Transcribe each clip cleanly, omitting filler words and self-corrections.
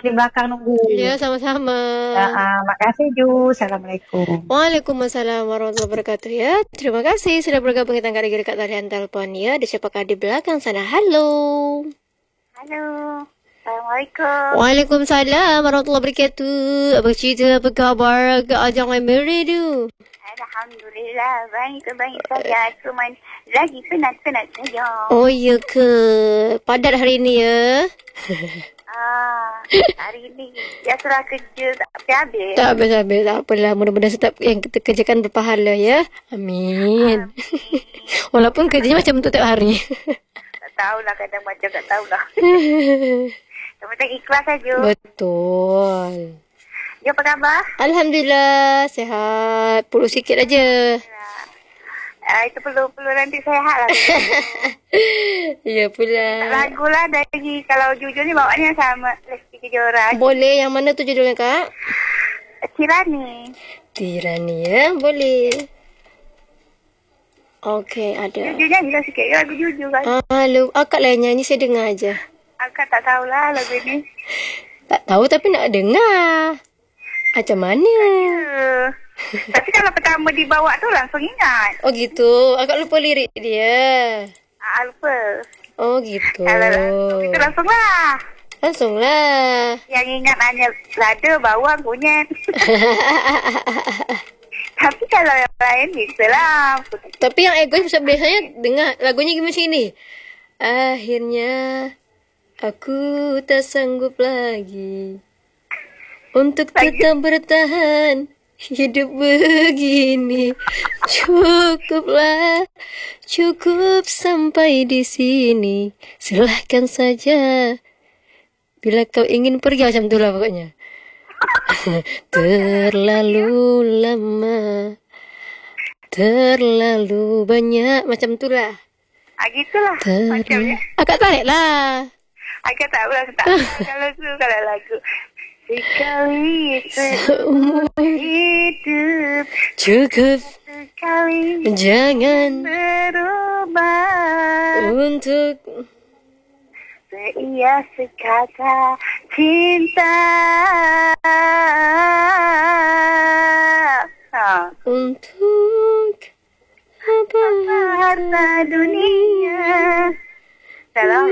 di belakang nunggu. Ya, sama-sama. Makasih Ju. Assalamualaikum. Waalaikumsalam warahmatullahi wabarakatuh ya. Terima kasih sudah bergabung kita kali dekat talian telepon ya. Ada siapakah di belakang sana? Halo. Halo. Assalamualaikum. Waalaikumsalam warahmatullahi wabarakatuh. Apa cerita, apa kabar? Ajang main merah tu. Alhamdulillah, baik saja. Cuma lagi penat-penat saja. Oh ya ke? Padat hari ini ya? Hari ini ya surah kerja tak habis-habis. Tak habis-habis, tak apalah. Mudah-mudahan setiap yang kita kerjakan berpahala ya. Amin. Walaupun kerjanya macam tu tiap hari. Tak tahulah, kadang macam tak tahulah. Macam ikhlas saja. Betul. Ya, apa khabar? Alhamdulillah, sihat. Perlu sikit aja. Itu perlu nanti sehat lah. Ya pula. Lagu lah dari, kalau jujur ni bawanya sama Lesti Kejora. Boleh, yang mana tu judulnya Kak? Tirani. Tirani ya, boleh. Okey, ada. Jujur nyanyi lah sikit, lagu jujur kan. Akak lah yang nyanyi, saya dengar aja. Akak tak tahulah lagu ni. Tak tahu tapi nak dengar. Macam mana? Tapi kalau pertama dibawa tu langsung ingat. Oh gitu, akak lupa lirik dia. Lupa. Oh gitu. Kalau langsung itu langsung lah. Langsung lah. Yang ingat hanya lada, bawang, kunyit. Tapi kalau yang lain bisa lah. Tapi yang egois biasanya dengar lagunya gimana sini. Akhirnya aku tak sanggup lagi untuk tetap bertahan hidup begini. Cukuplah, cukup sampai di sini. Silahkan saja bila kau ingin pergi, macam tu lah pokoknya. Terlalu lama, terlalu banyak, macam tu lah. Gitulah macamnya. Akak tarik lah. Akak tak pernah kalau lagu. Sekali seumur hidup, cukup sekali jangan berubah untuk seia sekata cinta. Untuk apa harta dunia. Salah,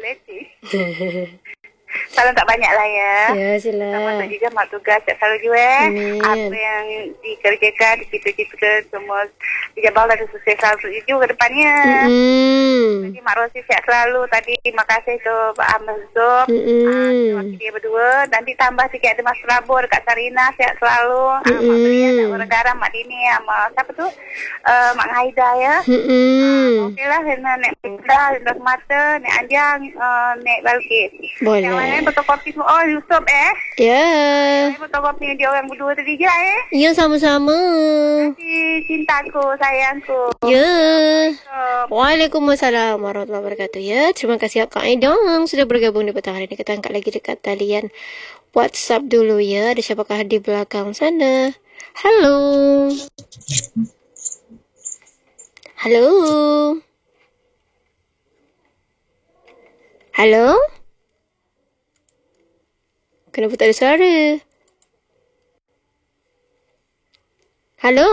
salam tak banyak lah ya. Ya, sila. Selamat juga mak tugas tak selalu juga. Apa yang dikerjakan, dicita-citakan semua dijabal dan sukses selalu juga ke depannya. Jadi Mak Rosi sihat selalu. Tadi terima kasih tu Pak Ahmad Zub. Terima kasih dia berdua. Nanti tambah sikit ada Mas Prabu dekat Sarina, sihat selalu. Mak Berian, orang garam, Mak Dini, sama siapa tu? Mak Haida ya. Okey lah, Nek Minda, Nek Mata, Nek Anjang, Nek Balkis. Boleh. Yang mana fotokopi semua. Oh, Yusuf Ya. Fotokopi yang dia orang berdua tadi je Ya, sama-sama. Cintaku, sayangku. Ya. Waalaikumsalam warahmatullahi wabarakatuh ya. Terima kasih Kak Aidong sudah bergabung di petang hari ini. Kita angkat lagi dekat talian WhatsApp dulu ya. Ada siapakah di belakang sana? Halo. Halo. Halo. Kenapa tak ada suara? Halo.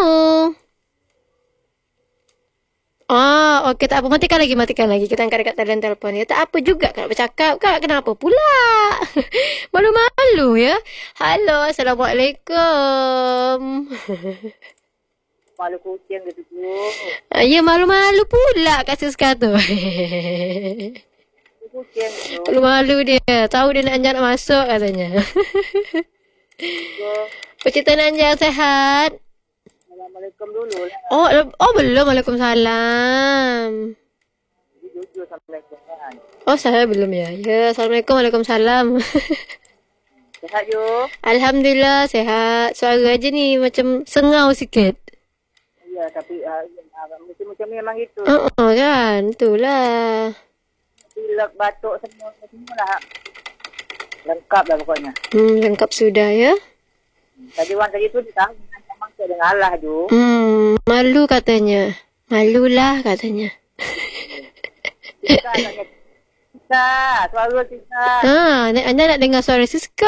Okey, tak apa. Matikan lagi. Kita angkat dekat talian telefon ya. Tak apa juga Kak bercakap. Kak, kenapa pula? Malu-malu ya. Halo, Assalamualaikum. Malu kucing gitu tu. Ya, malu-malu pula Kak Siska tu. Kucing tu. Malu-malu dia. Tahu dia nak masuk katanya. Percintaan Anjang sehat? Assalamualaikum dulu lah. Oh belum. Waalaikumsalam. Jujur Assalamualaikum kan. Oh, saya belum ya. Ya, Assalamualaikum. Waalaikumsalam. Sehat Ju? Alhamdulillah sehat. Suara aja ni macam sengau sikit. Ya, tapi macam ni memang gitu. Kan. Itulah. Pilek, batuk semua lah. Lengkap lah pokoknya. Lengkap sudah ya. Tadi orang tadi tu dia tahu memang saya dengan Allah Ju. Malu katanya. Malulah katanya. Siska, suara Siska. Anda nak dengar suara Siska.